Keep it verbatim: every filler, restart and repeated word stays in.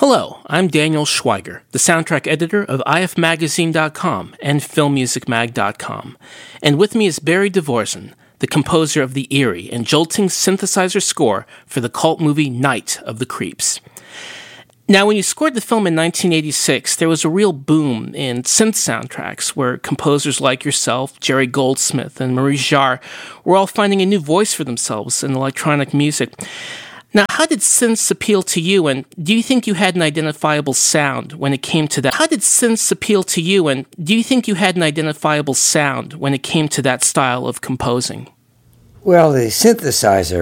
Hello, I'm Daniel Schweiger, the soundtrack editor of I F Magazine dot com and Film Music Mag dot com. And with me is Barry Dvorak, the composer of the eerie and jolting synthesizer score for the cult movie Night of the Creeps. Now, when you scored the film in nineteen eighty-six, there was a real boom in synth soundtracks where composers like yourself, Jerry Goldsmith, and Maurice Jarre were all finding a new voice for themselves in electronic music. Now, how did synths appeal to you, and do you think you had an identifiable sound when it came to that? How did synths appeal to you, and do you think you had an identifiable sound when it came to that style of composing? Well, the synthesizer